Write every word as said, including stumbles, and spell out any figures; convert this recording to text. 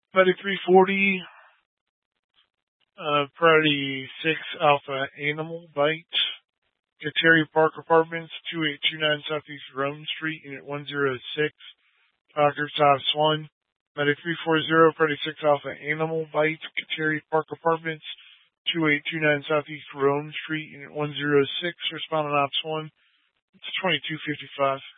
Medic three forty, uh, Priority six Alpha Animal Bite. Kateri Park Apartments, two eight two nine Southeast Rome Street, Unit one oh six. Doctor Tops one. Medic three forty, Priority six Alpha Animal Bite. Kateri Park Apartments, two eight two nine Southeast Rome Street, Unit one oh six. Respondent Ops one. It's twenty-two fifty-five.